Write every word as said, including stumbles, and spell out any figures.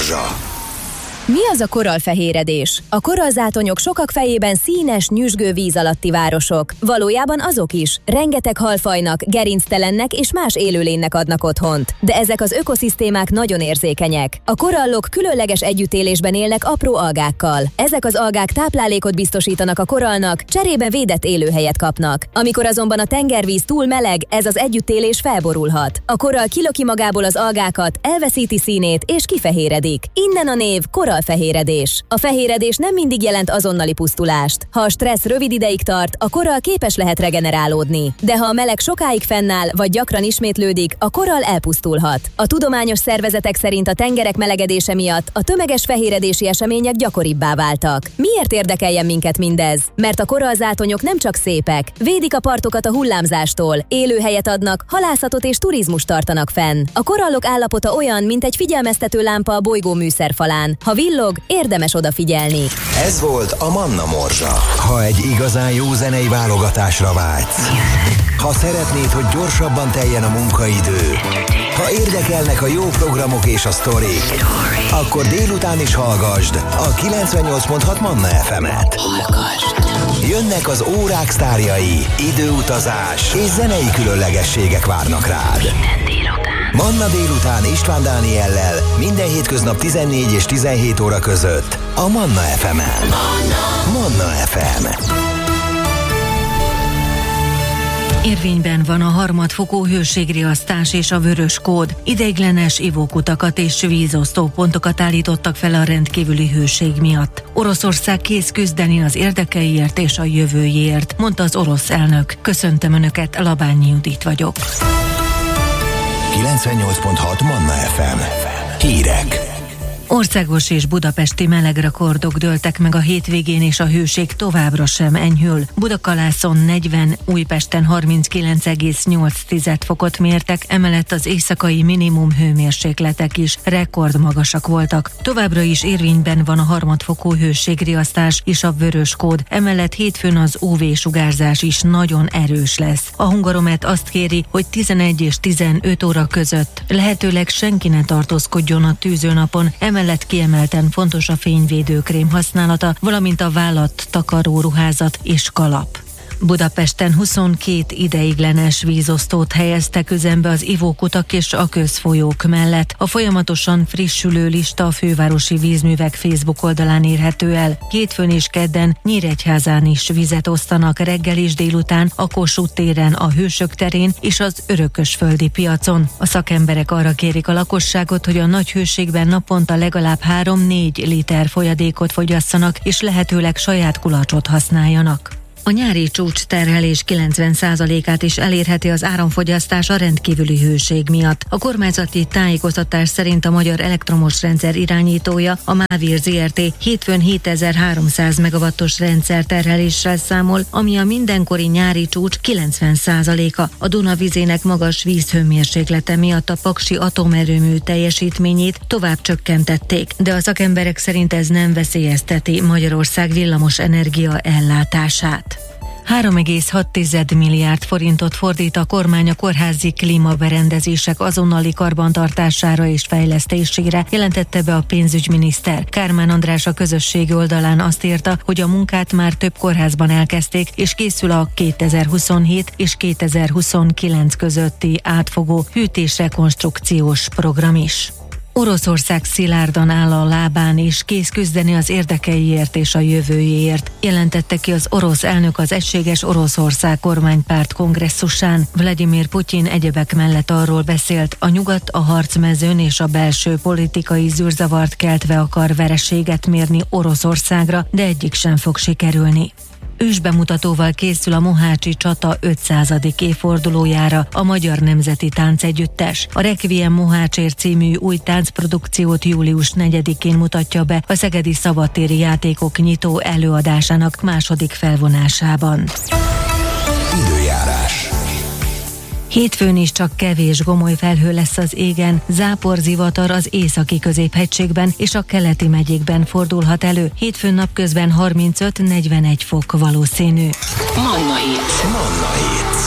morzsa. Mi az a korallfehéredés? A korallzátonyok sokak fejében színes, nyüzsgő víz alatti városok. Valójában azok is. Rengeteg halfajnak, gerinctelennek és más élőlénynek adnak otthont. De ezek az ökoszisztémák nagyon érzékenyek. A korallok különleges együttélésben élnek apró algákkal. Ezek az algák táplálékot biztosítanak a korallnak, cserébe védett élőhelyet kapnak. Amikor azonban a tengervíz túl meleg, ez az együttélés felborulhat. A korall kilöki magából az algákat, elveszíti színét és kifehéredik. Innen a név korall fehéredés. A fehéredés nem mindig jelent azonnali pusztulást. Ha a stressz rövid ideig tart, a korall képes lehet regenerálódni. De ha a meleg sokáig fennáll, vagy gyakran ismétlődik, a korall elpusztulhat. A tudományos szervezetek szerint a tengerek melegedése miatt a tömeges fehéredési események gyakoribbá váltak. Miért érdekeljen minket mindez? Mert a korallzátonyok nem csak szépek, védik a partokat a hullámzástól, élőhelyet adnak, halászatot és turizmust tartanak fenn. A korallok állapota olyan, mint egy figyelmeztető lámpa a bolygó műszerfalán. Ha villog, érdemes odafigyelni. Ez volt a Manna Morzsa. Ha egy igazán jó zenei válogatásra vágysz, ha szeretnéd, hogy gyorsabban teljen a munkaidő, ha érdekelnek a jó programok és a sztorik, akkor délután is hallgasd a kilencvennyolc pont hat Manna ef emet. Jönnek az órák sztárjai, időutazás és zenei különlegességek várnak rád. Manna délután István Dániellel minden hétköznap tizennégy és tizenhét óra között a Manna ef emen. Manna ef em. Érvényben van a harmadfokú hőségriasztás és a vörös kód. Ideiglenes ivókutakat és vízosztó pontokat állítottak fel a rendkívüli hőség miatt. Oroszország kész küzdeni az érdekeiért és a jövőjéért, mondta az orosz elnök. Köszöntöm Önöket, Labányi Judit vagyok. kilencvennyolc pont hat Manna ef em. Hírek. Országos és budapesti melegrekordok dőltek meg a hétvégén, és a hőség továbbra sem enyhül. Budakalászon negyven, Újpesten harminckilenc egész nyolc fokot mértek, emellett az éjszakai minimum hőmérsékletek is rekordmagasak voltak. Továbbra is érvényben van a harmadfokú hőségriasztás és a vörös kód, emellett hétfőn az ú vé-sugárzás is nagyon erős lesz. A Hungaromet azt kéri, hogy tizenegy és tizenöt óra között lehetőleg senki ne tartózkodjon a tűzőnapon, emellett kiemelten fontos a fényvédőkrém használata, valamint a vállat, takaróruházat és kalap. Budapesten huszonkét ideiglenes vízosztót helyeztek üzembe az ivókutak és a közfolyók mellett. A folyamatosan frissülő lista a fővárosi vízművek Facebook oldalán érhető el. Hétfőn és kedden Nyíregyházán is vizet osztanak, reggel és délután a Kossuth téren, a Hősök terén és az Örökösföldi piacon. A szakemberek arra kérik a lakosságot, hogy a nagy hőségben naponta legalább három-négy liter folyadékot fogyasszanak, és lehetőleg saját kulacsot használjanak. A nyári csúcsterhelés kilencven százalékát is elérheti az áramfogyasztás a rendkívüli hőség miatt. A kormányzati tájékoztatás szerint a Magyar Elektromos Rendszer irányítója, a Mávir zé er té hétfőn hétezer-háromszáz megawattos rendszerterheléssel számol, ami a mindenkori nyári csúcs kilencven százaléka. A Duna vizének magas vízhőmérséklete miatt a paksi atomerőmű teljesítményét tovább csökkentették, de a szakemberek szerint ez nem veszélyezteti Magyarország villamos energia ellátását. három egész hat milliárd forintot fordít a kormány a kórházi klímaberendezések azonnali karbantartására és fejlesztésére, jelentette be a pénzügyminiszter. Kármán András a közösségi oldalán azt írta, hogy a munkát már több kórházban elkezdték, és készül a kétezer-huszonhét és kétezer-huszonkilenc közötti átfogó hűtésrekonstrukciós program is. Oroszország szilárdan áll a lábán és kész küzdeni az érdekeiért és a jövőjéért, jelentette ki az orosz elnök az Egységes Oroszország kormánypárt kongresszusán. Vladimir Putyin egyebek mellett arról beszélt, a nyugat a harcmezőn és a belső politikai zűrzavart keltve akar vereséget mérni Oroszországra, de egyik sem fog sikerülni. Ősbemutatóval készül a Mohácsi csata ötszázadik évfordulójára a Magyar Nemzeti Táncegyüttes. A Requiem Mohácsért című új táncprodukciót július negyedikén mutatja be a Szegedi Szabadtéri Játékok nyitó előadásának második felvonásában. Időjárás. Hétfőn is csak kevés gomoly felhő lesz az égen, záporzivatar az északi középhegységben és a keleti megyékben fordulhat elő. Hétfőn napközben harmincöt-negyvenegy fok valószínű. Manna Hit. Manna Hit.